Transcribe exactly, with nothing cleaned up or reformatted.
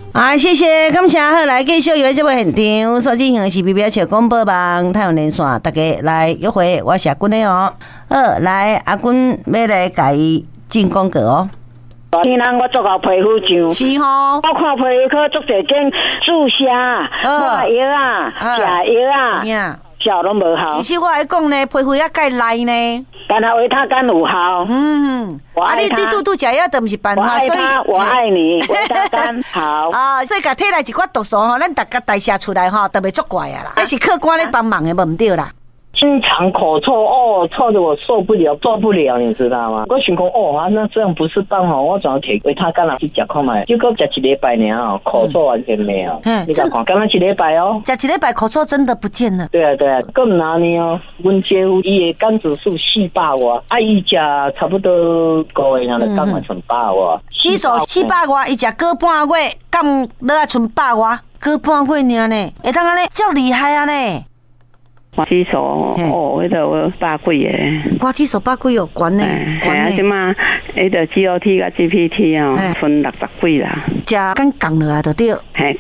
啊，谢谢，感谢，好，来继续有这位现场，所进行的是比表桥广播网太阳连线，大家来约会，我是阿君的哦。好，来阿君要来甲伊进广告哦。 天人我做到皮肤上， 是吼。 我看皮肤科做侪间注射、抹药啊、食药啊，效拢无效。 其实我来讲呢，皮肤也介赖呢。 但系维他甘有效。 嗯，啊，你你拄拄食药都毋是办法， 所以我爱你，维他甘好。 啊，所以甲体内一寡毒素吼，咱大家代谢出来吼，特别足怪啊啦。那是客观咧帮忙的，无唔对啦。 经常口臭哦，臭的我受不了，受不了，你知道吗？我想讲哦啊，那这样不是办哦，我怎么摕维他甘拿去食看卖？结果食一礼拜尔哦，口臭完全没有。嗯，你看看，刚刚一礼拜哦， 食一礼拜口臭真的不见了。 对啊对啊，更拿呢哦，阮姐夫伊的肝指数四百外，啊伊食差不多个月然后肝还剩百外。 指数四百外，伊食过半月，肝落啊剩百外，过半月尔呢，会当安尼，足厉害啊呢。 指数哦，迄个有百几个。 我指数百几哦，悬呢，悬呢。 即马迄个 G O T 甲 G P T 哦，分六十几啦。 食敢降落来就对。 嘿，